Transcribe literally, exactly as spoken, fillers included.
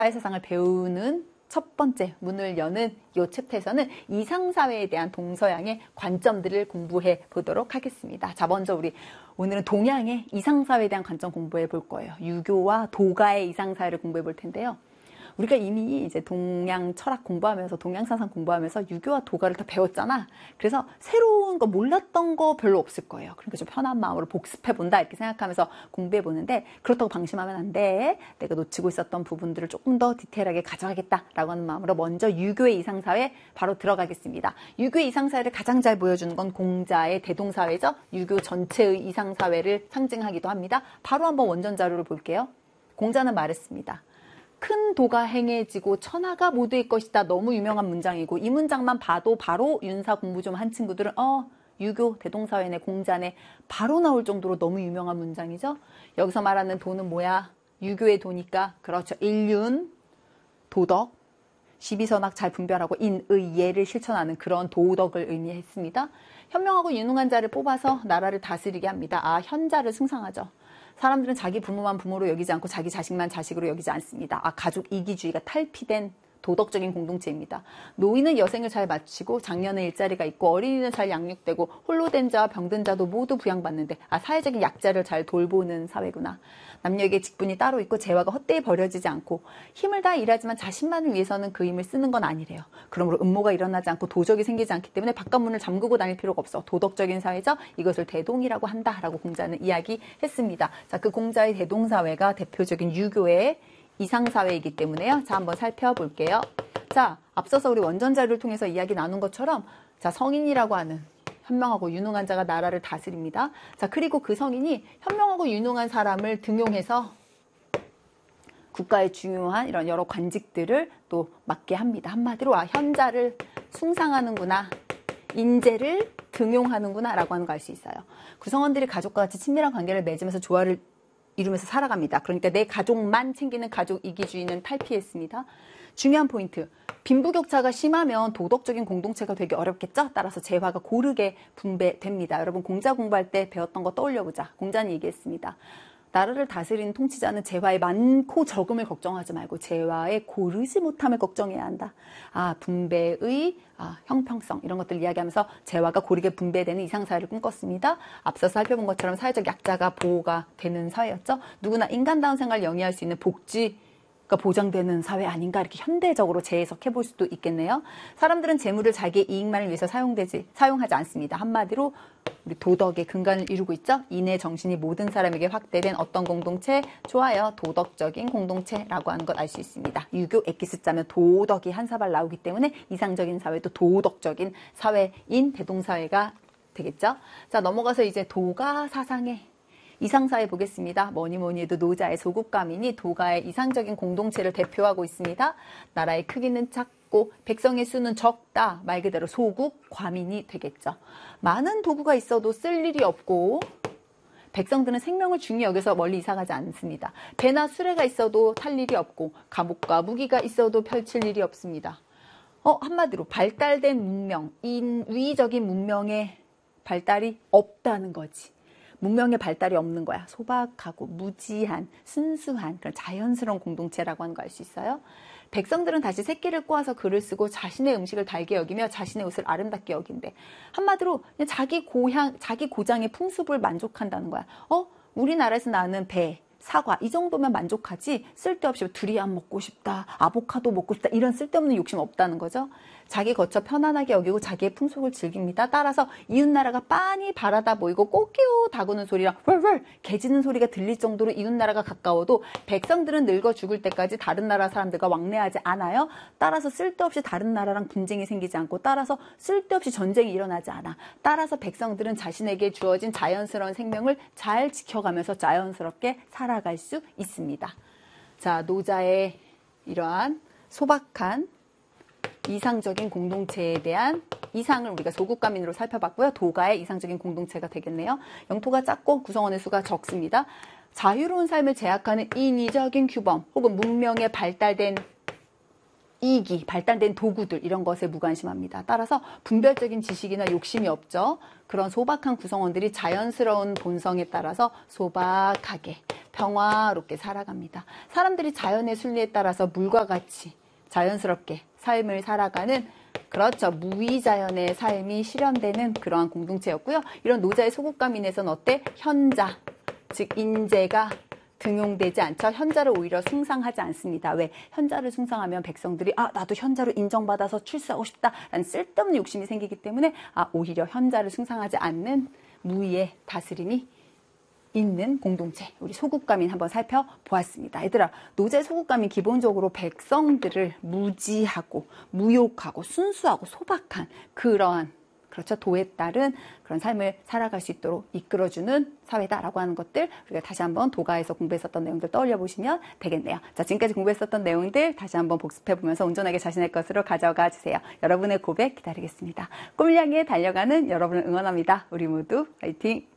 사회세상을 배우는 첫 번째 문을 여는 이 챕터에서는 이상사회에 대한 동서양의 관점들을 공부해 보도록 하겠습니다. 자, 먼저 우리 오늘은 동양의 이상사회에 대한 관점 공부해 볼 거예요. 유교와 도가의 이상사회를 공부해 볼 텐데요. 우리가 이미 이제 동양 철학 공부하면서 동양 사상 공부하면서 유교와 도가를 다 배웠잖아. 그래서 새로운 거 몰랐던 거 별로 없을 거예요. 그러니까 좀 편한 마음으로 복습해 본다 이렇게 생각하면서 공부해 보는데 그렇다고 방심하면 안 돼. 내가 놓치고 있었던 부분들을 조금 더 디테일하게 가져가겠다라고 하는 마음으로 먼저 유교의 이상사회 바로 들어가겠습니다. 유교의 이상사회를 가장 잘 보여주는 건 공자의 대동사회죠. 유교 전체의 이상사회를 상징하기도 합니다. 바로 한번 원전 자료를 볼게요. 공자는 말했습니다. 큰 도가 행해지고 천하가 모두의 것이다. 너무 유명한 문장이고 이 문장만 봐도 바로 윤사 공부 좀 한 친구들은 어 유교 대동사회네 공자네 바로 나올 정도로 너무 유명한 문장이죠. 여기서 말하는 도는 뭐야? 유교의 도니까 그렇죠. 인륜, 도덕, 시비선악 잘 분별하고 인의 예를 실천하는 그런 도덕을 의미했습니다. 현명하고 유능한 자를 뽑아서 나라를 다스리게 합니다. 아, 현자를 승상하죠. 사람들은 자기 부모만 부모로 여기지 않고 자기 자식만 자식으로 여기지 않습니다. 아, 가족 이기주의가 탈피된 도덕적인 공동체입니다. 노인은 여생을 잘 마치고 장년은 일자리가 있고 어린이는 잘 양육되고 홀로 된 자와 병든 자도 모두 부양받는데 아, 사회적인 약자를 잘 돌보는 사회구나. 남녀에게 직분이 따로 있고 재화가 헛되이 버려지지 않고 힘을 다해 일하지만 자신만을 위해서는 그 힘을 쓰는 건 아니래요. 그러므로 음모가 일어나지 않고 도적이 생기지 않기 때문에 바깥 문을 잠그고 다닐 필요가 없어. 도덕적인 사회죠. 이것을 대동이라고 한다라고 공자는 이야기했습니다. 자, 그 공자의 대동사회가 대표적인 유교의 이상사회이기 때문에요. 자, 한번 살펴볼게요. 자, 앞서서 우리 원전 자료를 통해서 이야기 나눈 것처럼 자, 성인이라고 하는 현명하고 유능한 자가 나라를 다스립니다. 자, 그리고 그 성인이 현명하고 유능한 사람을 등용해서 국가의 중요한 이런 여러 관직들을 또 맡게 합니다. 한마디로 아, 현자를 숭상하는구나. 인재를 등용하는구나 라고 하는 걸 알 수 있어요. 구성원들이 가족과 같이 친밀한 관계를 맺으면서 조화를 이루면서 살아갑니다. 그러니까 내 가족만 챙기는 가족 이기주의는 탈피했습니다. 중요한 포인트. 빈부격차가 심하면 도덕적인 공동체가 되기 어렵겠죠? 따라서 재화가 고르게 분배됩니다. 여러분 공자 공부할 때 배웠던 거 떠올려보자. 공자는 얘기했습니다. 나라를 다스리는 통치자는 재화의 많고 적음을 걱정하지 말고 재화의 고르지 못함을 걱정해야 한다. 아, 분배의 아, 형평성 이런 것들을 이야기하면서 재화가 고르게 분배되는 이상사회를 꿈꿨습니다. 앞서서 살펴본 것처럼 사회적 약자가 보호가 되는 사회였죠. 누구나 인간다운 생활을 영위할 수 있는 복지 보장되는 사회 아닌가 이렇게 현대적으로 재해석해 볼 수도 있겠네요. 사람들은 재물을 자기의 이익만을 위해서 사용되지, 사용하지 않습니다. 한마디로 우리 도덕의 근간을 이루고 있죠. 인의 정신이 모든 사람에게 확대된 어떤 공동체? 좋아요. 도덕적인 공동체라고 하는 것 알 수 있습니다. 유교 엑기스 짜면 도덕이 한 사발 나오기 때문에 이상적인 사회도 도덕적인 사회인 대동사회가 되겠죠. 자, 넘어가서 이제 도가 사상의 이상사회 보겠습니다. 뭐니 뭐니 해도 노자의 소국가민이 도가의 이상적인 공동체를 대표하고 있습니다. 나라의 크기는 작고 백성의 수는 적다. 말 그대로 소국, 과민이 되겠죠. 많은 도구가 있어도 쓸 일이 없고 백성들은 생명을 중히 여겨서 멀리 이사가지 않습니다. 배나 수레가 있어도 탈 일이 없고 감옥과 무기가 있어도 펼칠 일이 없습니다. 어, 한마디로 발달된 문명, 인위적인 문명의 발달이 없다는 거지. 문명의 발달이 없는 거야. 소박하고 무지한, 순수한 그런 자연스러운 공동체라고 하는 거 알 수 있어요. 백성들은 다시 새끼를 꼬아서 글을 쓰고 자신의 음식을 달게 여기며 자신의 옷을 아름답게 여긴대. 한마디로 그냥 자기 고향, 자기 고장의 풍습을 만족한다는 거야. 어? 우리나라에서 나는 배, 사과 이 정도면 만족하지 쓸데없이 두리안 먹고 싶다, 아보카도 먹고 싶다 이런 쓸데없는 욕심 없다는 거죠. 자기 거처 편안하게 여기고 자기의 풍속을 즐깁니다. 따라서 이웃나라가 빤히 바라다 보이고 꼬끼오 다구는 소리랑 월월 개짖는 소리가 들릴 정도로 이웃나라가 가까워도 백성들은 늙어 죽을 때까지 다른 나라 사람들과 왕래하지 않아요. 따라서 쓸데없이 다른 나라랑 분쟁이 생기지 않고 따라서 쓸데없이 전쟁이 일어나지 않아. 따라서 백성들은 자신에게 주어진 자연스러운 생명을 잘 지켜가면서 자연스럽게 살아갈 수 있습니다. 자, 노자의 이러한 소박한 이상적인 공동체에 대한 이상을 우리가 소국가민으로 살펴봤고요. 도가의 이상적인 공동체가 되겠네요. 영토가 작고 구성원의 수가 적습니다. 자유로운 삶을 제약하는 인위적인 규범 혹은 문명에 발달된 이기, 발달된 도구들 이런 것에 무관심합니다. 따라서 분별적인 지식이나 욕심이 없죠. 그런 소박한 구성원들이 자연스러운 본성에 따라서 소박하게 평화롭게 살아갑니다. 사람들이 자연의 순리에 따라서 물과 같이 자연스럽게 삶을 살아가는 그렇죠. 무위자연의 삶이 실현되는 그러한 공동체였고요. 이런 노자의 소국가민에서는 어때? 현자, 즉 인재가 등용되지 않죠. 현자를 오히려 숭상하지 않습니다. 왜? 현자를 숭상하면 백성들이 아 나도 현자로 인정받아서 출세하고 싶다라는 쓸데없는 욕심이 생기기 때문에 아 오히려 현자를 숭상하지 않는 무위의 다스림이 있는 공동체, 우리 소국가민 한번 살펴보았습니다. 얘들아, 노제 소국가민 기본적으로 백성들을 무지하고 무욕하고 순수하고 소박한 그러한 그렇죠. 도에 따른 그런 삶을 살아갈 수 있도록 이끌어주는 사회다라고 하는 것들 우리가 다시 한번 도가에서 공부했었던 내용들 떠올려 보시면 되겠네요. 자, 지금까지 공부했었던 내용들 다시 한번 복습해 보면서 온전하게 자신의 것으로 가져가 주세요. 여러분의 고백 기다리겠습니다. 꿈을 향해 달려가는 여러분을 응원합니다. 우리 모두 화이팅!